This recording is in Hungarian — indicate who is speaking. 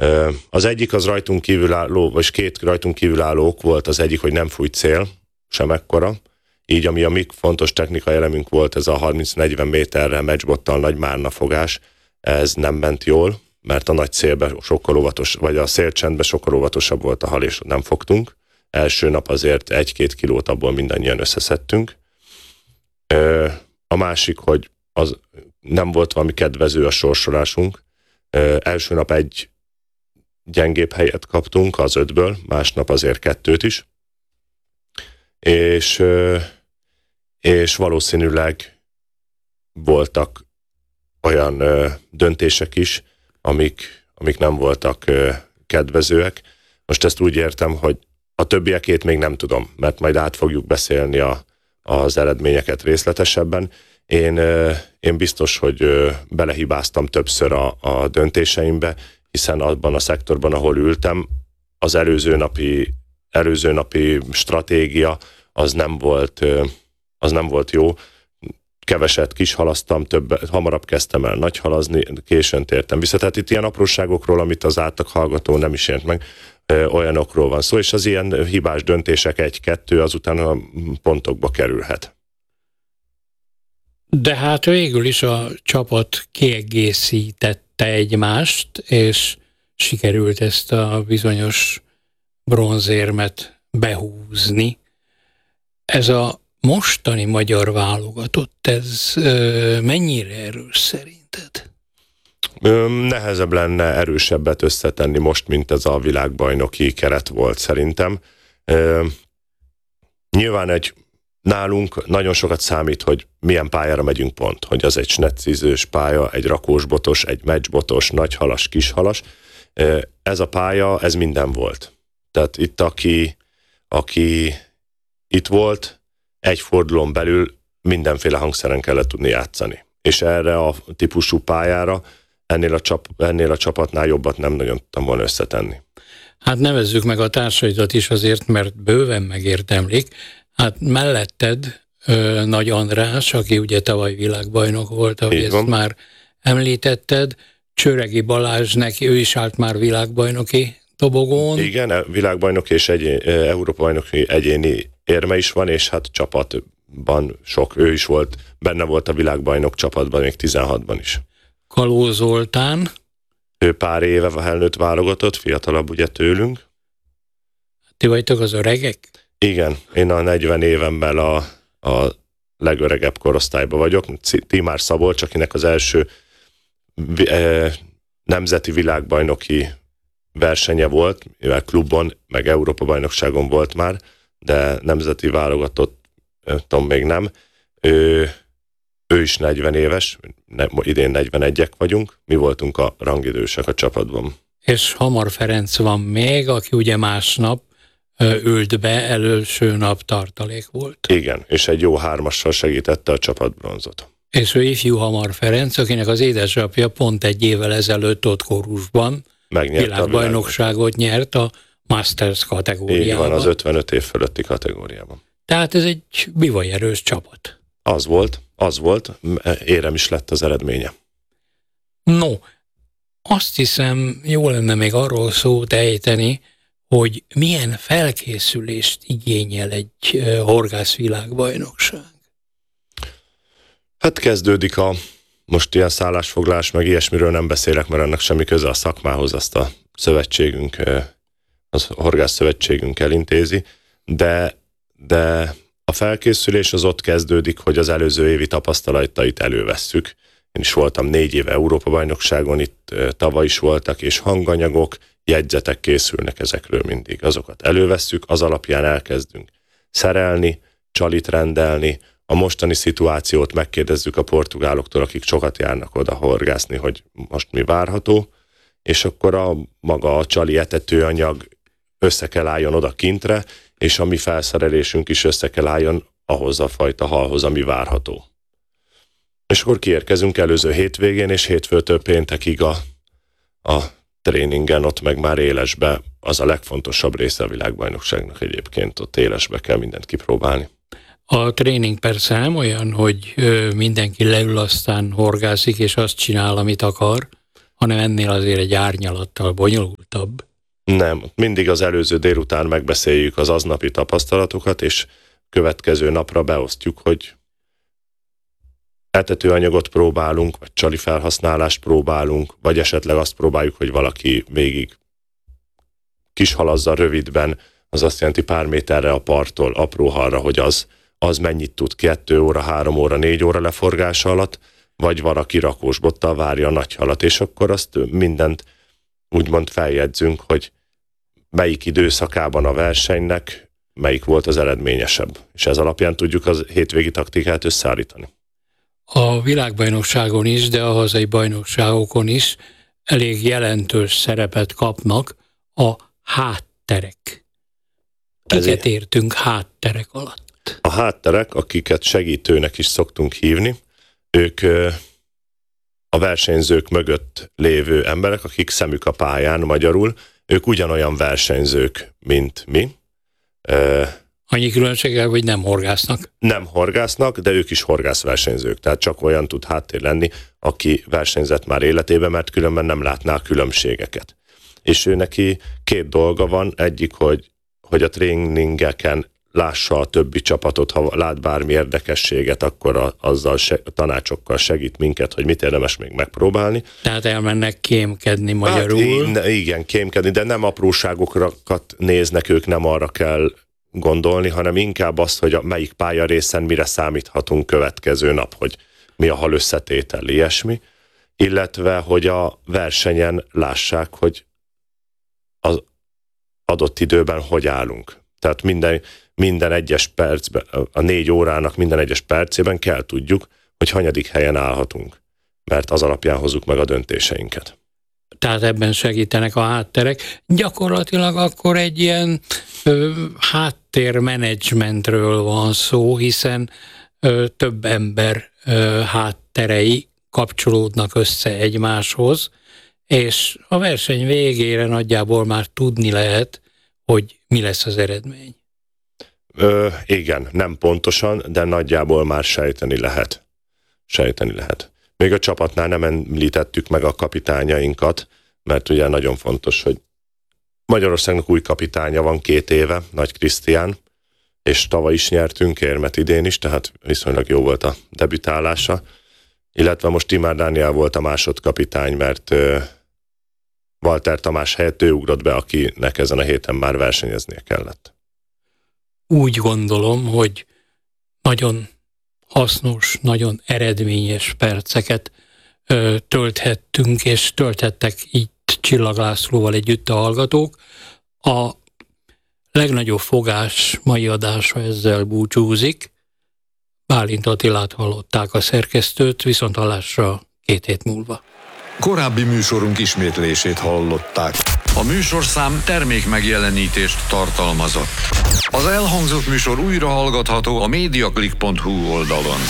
Speaker 1: Az egyik az rajtunk kívülálló, vagy két rajtunk kívülálló ok volt, az egyik, hogy nem fújt szél, sem ekkora. Így, ami a mi fontos technikai elemünk volt, ez a 30-40 méterre matchbottal nagy márna fogás, ez nem ment jól, mert a nagy szélben sokkal óvatos, vagy a szélcsendben sokkal óvatosabb volt a hal, és nem fogtunk. Első nap azért 1-2 kilót abból mindannyian összeszedtünk. A másik, hogy az nem volt valami kedvező a sorsolásunk. Első nap egy gyengébb helyet kaptunk az 5-ből, másnap azért 2 is. És valószínűleg voltak olyan döntések is, amik nem voltak kedvezőek. Most ezt úgy értem, hogy a többiekét még nem tudom, mert majd át fogjuk beszélni az eredményeket részletesebben. Én biztos, hogy belehibáztam többször a döntéseimbe, hiszen abban a szektorban, ahol ültem, az előző napi stratégia az nem volt jó. Keveset kishalasztam, hamarabb kezdtem el nagyhalazni, későn tértem vissza. Tehát itt ilyen apróságokról, amit az átlag hallgató nem is ért meg, olyanokról van szó, és az ilyen hibás döntések 1-2 azután a pontokba kerülhet.
Speaker 2: De hát végül is a csapat kiegészítette egymást, és sikerült ezt a bizonyos bronzérmet behúzni. Ez a mostani magyar válogatott, ez mennyire erős szerinted?
Speaker 1: Nehezebb lenne erősebbet összetenni most, mint ez a világbajnoki keret volt szerintem. Nyilván nálunk nagyon sokat számít, hogy milyen pályára megyünk pont, hogy az egy snetcizős pálya, egy rakósbotos, egy matchbotos, nagyhalas, kishalas. Ez a pálya, ez minden volt. Tehát itt, aki itt volt, egy fordulón belül mindenféle hangszeren kellett tudni játszani. És erre a típusú pályára ennél a csapatnál jobbat nem nagyon tudtam volna összetenni.
Speaker 2: Hát nevezzük meg a társaidat is azért, mert bőven megérdemlik. Hát melletted Nagy András, aki ugye tavaly világbajnok volt, ahogy ezt már említetted, Csöregi Balázs, neki ő is állt már világbajnoki dobogón.
Speaker 1: Igen, világbajnoki és Európa-bajnoki egyéni érme is van, és hát csapatban ő is volt, benne volt a világbajnok csapatban, még 16-ban is.
Speaker 2: Kaló Zoltán.
Speaker 1: Ő pár éve felnőtt válogatott, fiatalabb ugye tőlünk.
Speaker 2: Ti vagytok az öregek?
Speaker 1: Igen, én a 40 évemmel a legöregebb korosztályban vagyok. Timár Szabolcs, akinek az első nemzeti világbajnoki versenye volt, mivel klubon, meg Európa-bajnokságon volt már, de nemzeti válogatott, még nem. Ő is 40 éves, idén 41-ek vagyunk, mi voltunk a rangidősek a csapatban.
Speaker 2: És Hamar Ferenc van még, aki ugye másnap ült be, előső nap tartalék volt.
Speaker 1: Igen, és egy jó 3-assal segítette a csapatbronzot.
Speaker 2: És ő ifjú Hamar Ferenc, akinek az édesapja pont egy évvel ezelőtt ott Kórusban világbajnokságot nyert a Masters kategóriában.
Speaker 1: Így van, az 55 év fölötti kategóriában.
Speaker 2: Tehát ez egy bivajerős csapat.
Speaker 1: Az volt, érem is lett az eredménye.
Speaker 2: No, azt hiszem, jó lenne még arról szót ejteni, hogy milyen felkészülést igényel egy horgászvilágbajnokság. Hát
Speaker 1: kezdődik most ilyen szállásfoglalás, meg ilyesmiről nem beszélek, mert annak semmi köze a szakmához, azt a szövetségünk, az horgászszövetségünk elintézi, de a felkészülés az ott kezdődik, hogy az előző évi tapasztalatait elővesszük. Én is voltam 4 éve Európa-bajnokságon, itt tavaly is voltak, és hanganyagok, jegyzetek készülnek ezekről mindig. Azokat elővesszük, az alapján elkezdünk szerelni, csalit rendelni, a mostani szituációt megkérdezzük a portugáloktól, akik sokat járnak oda horgászni, hogy most mi várható, és akkor maga a csali etetőanyag össze kell álljon oda kintre, és a mi felszerelésünk is össze kell álljon ahhoz a fajta halhoz, ami várható. És akkor kiérkezünk előző hétvégén, és hétfőtől péntekig a tréningen, ott meg már élesbe, az a legfontosabb része a világbajnokságnak egyébként, ott élesbe kell mindent kipróbálni.
Speaker 2: A tréning persze nem olyan, hogy mindenki leül, aztán horgászik, és azt csinál, amit akar. hanem ennél azért egy árnyalattal bonyolultabb.
Speaker 1: Nem, mindig az előző délután megbeszéljük az aznapi tapasztalatokat, és következő napra beosztjuk, hogy etetőanyagot próbálunk, vagy csali felhasználást próbálunk, vagy esetleg azt próbáljuk, hogy valaki végig kishalazza rövidben, az azt jelenti pár méterre a parttól, apró halra, hogy az mennyit tud 2 óra, 3 óra, 4 óra leforgása alatt, vagy valaki rakósbottal várja a nagy halat, és akkor azt mindent úgymond feljegyzünk, hogy melyik időszakában a versenynek melyik volt az eredményesebb. És ez alapján tudjuk az hétvégi taktikát összeállítani.
Speaker 2: A világbajnokságon is, de a hazai bajnokságokon is elég jelentős szerepet kapnak a hátterek. Kiket értünk hátterek alatt?
Speaker 1: A hátterek, akiket segítőnek is szoktunk hívni, ők a versenyzők mögött lévő emberek, akik szemük a pályán, magyarul, ők ugyanolyan versenyzők, mint mi.
Speaker 2: Annyi különbséggel, hogy nem horgásznak? Nem
Speaker 1: horgásznak, de ők is horgászversenyzők. Tehát csak olyan tud háttér lenni, aki versenyzett már életében, mert különben nem látná a különbségeket. És ő neki 2 dolga van. Egyik, hogy a tréningeken lássa a többi csapatot, ha lát bármi érdekességet, akkor azzal tanácsokkal segít minket, hogy mit érdemes még megpróbálni.
Speaker 2: Tehát elmennek kémkedni magyarul.
Speaker 1: Hát, igen, kémkedni, de nem apróságokat néznek, ők nem arra kell gondolni, hanem inkább azt, hogy melyik pályarészen mire számíthatunk következő nap, hogy mi a hal összetétel, ilyesmi, illetve, hogy a versenyen lássák, hogy az adott időben hogy állunk. Tehát minden egyes percben, a 4 órának minden egyes percében kell tudjuk, hogy hanyadik helyen állhatunk, mert az alapján hozzuk meg a döntéseinket.
Speaker 2: Tehát ebben segítenek a hátterek. Gyakorlatilag akkor egy ilyen háttérmenedzsmentről van szó, hiszen több ember hátterei kapcsolódnak össze egymáshoz, és a verseny végére nagyjából már tudni lehet, hogy mi lesz az eredmény.
Speaker 1: Igen, nem pontosan, de nagyjából már sejteni lehet. Még a csapatnál nem említettük meg a kapitányainkat, mert ugye nagyon fontos, hogy Magyarországnak új kapitánya van 2 éve, Nagy Krisztián, és tavaly is nyertünk érmet, idén is, tehát viszonylag jó volt a debütálása. Illetve most Timár Dániel volt a másodkapitány, mert Walter Tamás helyett ő ugrott be, akinek ezen a héten már versenyeznie kellett.
Speaker 2: Úgy gondolom, hogy nagyon hasznos, nagyon eredményes perceket tölthettünk, és tölthettek itt Csillag Lászlóval együtt a hallgatók. A legnagyobb fogás mai adása ezzel búcsúzik. Bálint Attilát hallották, a szerkesztőt, viszonthallásra 2 hét múlva.
Speaker 3: Korábbi műsorunk ismétlését hallották. A műsorszám termékmegjelenítést tartalmazott. Az elhangzott műsor újra hallgatható a mediaclick.hu oldalon.